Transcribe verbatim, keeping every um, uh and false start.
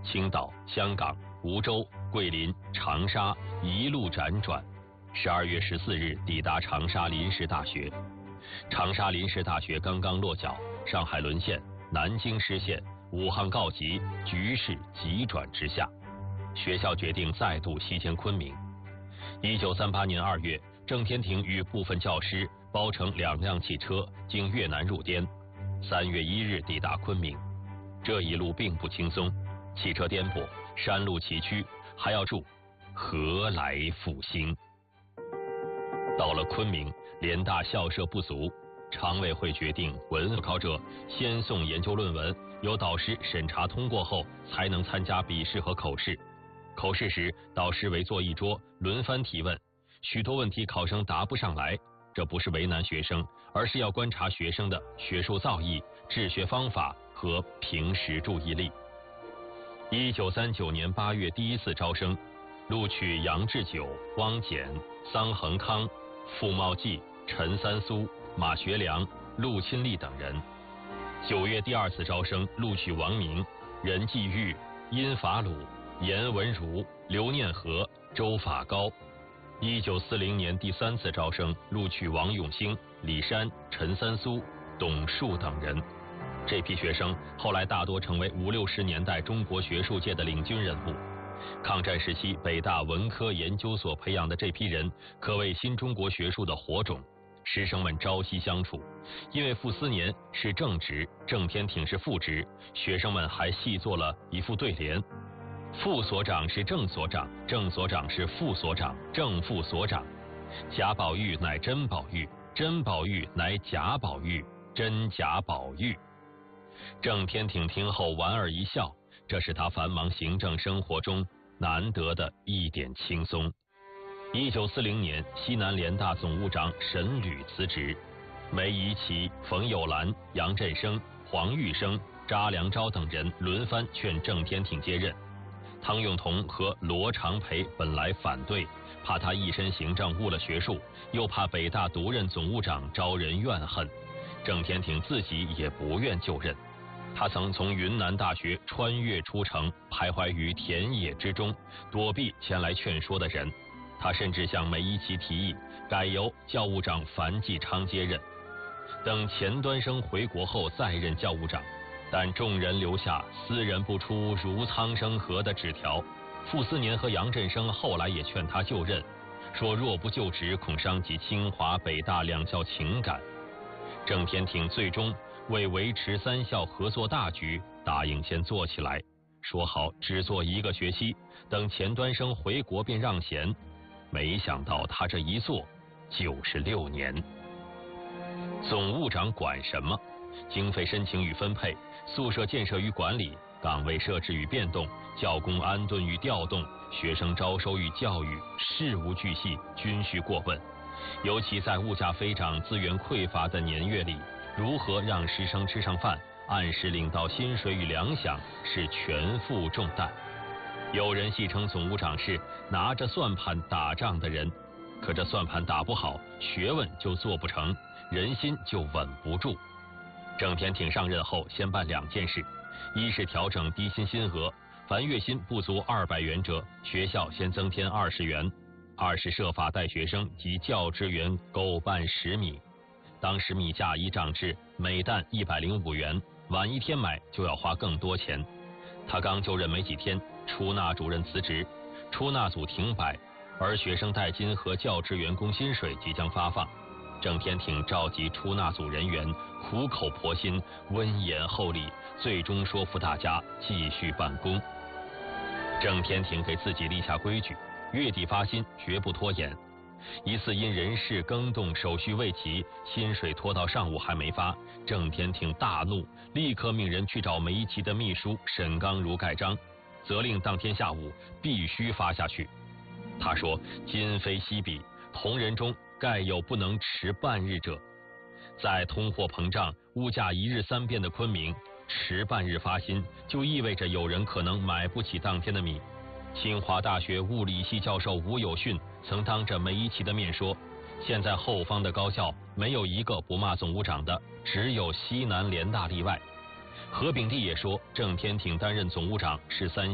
青岛、香港、梧州、桂林、长沙一路辗转，十二月十四日抵达长沙临时大学。长沙临时大学刚刚落脚，上海沦陷，南京失陷，武汉告急，局势急转直下。学校决定再度西迁昆明。一九三八年二月，郑天庭与部分教师包乘两辆汽车经越南入滇，三月一日抵达昆明。这一路并不轻松，汽车颠簸，山路崎岖，还要住何来复兴。到了昆明，联大校舍不足，常委会决定文考者先送研究论文，由导师审查通过后才能参加笔试和口试。口试时，导师围坐一桌，轮番提问，许多问题考生答不上来，这不是为难学生，而是要观察学生的学术造诣、治学方法和平时注意力。一九三九年八月第一次招生，录取杨志久、汪简、桑恒康、傅茂季、陈三苏、马学良、陆钦立等人。九月第二次招生，录取王明、任继玉、殷法鲁、严文如、刘念和、周法高。一九四零年第三次招生，录取王永兴、李山、陈三苏、董树等人。这批学生后来大多成为五六十年代中国学术界的领军人物。抗战时期，北大文科研究所培养的这批人，可谓新中国学术的火种。师生们朝夕相处，因为傅斯年是正职，郑天挺是副职，学生们还细做了一副对联：副所长是郑所长，郑所长是副所长，正副所长。贾宝玉乃真宝玉，真宝玉乃贾宝玉，真贾宝玉。郑天挺听后莞尔一笑，这是他繁忙行政生活中难得的一点轻松。一九四零年，西南联大总务长沈履辞职，梅贻琦、冯友兰、杨振声、黄玉生、查良钊等人轮番劝郑天挺接任。汤永同和罗长培本来反对，怕他一身行政误了学术，又怕北大独任总务长招人怨恨，郑天挺自己也不愿就任。他曾从云南大学穿越出城，徘徊于田野之中，躲避前来劝说的人。他甚至向梅贻琦提议改由教务长樊继昌接任，等钱端生回国后再任教务长。但众人留下斯人不出如苍生何的纸条。傅斯年和杨振声后来也劝他就任，说若不就职，恐伤及清华北大两校情感。郑天挺最终为维持三校合作大局，答应先做起来，说好只做一个学期，等钱端生回国便让贤。没想到他这一做就是六年。总务长管什么？经费申请与分配，宿舍建设与管理，岗位设置与变动，教工安顿与调动，学生招收与教育，事无巨细，均需过问。尤其在物价飞涨、资源匮乏的年月里，如何让师生吃上饭，按时领到薪水与粮饷，是全副重担。有人戏称总务长是拿着算盘打仗的人，可这算盘打不好，学问就做不成，人心就稳不住。郑天挺上任后，先办两件事：一是调整低薪薪额，凡月薪不足二百元者，学校先增添二十元；二是设法带学生及教职员购办食米。当时米价已涨至每担一百零五元，晚一天买就要花更多钱。他刚就任没几天，出纳主任辞职，出纳组停摆，而学生代金和教职员工薪水即将发放。郑天挺召集出纳组人员，苦口婆心，温言厚礼，最终说服大家继续办公。郑天挺给自己立下规矩，月底发薪，绝不拖延。一次因人事更动，手续未齐，薪水拖到上午还没发，郑天挺大怒，立刻命人去找梅贻琦的秘书沈刚如盖章，责令当天下午必须发下去。他说：今非昔比，同仁中盖有不能迟半日者。在通货膨胀、物价一日三变的昆明，迟半日发薪就意味着有人可能买不起当天的米。清华大学物理系教授吴有训曾当着梅贻琦的面说，现在后方的高校没有一个不骂总务长的，只有西南联大例外。何炳棣也说，郑天挺担任总务长是三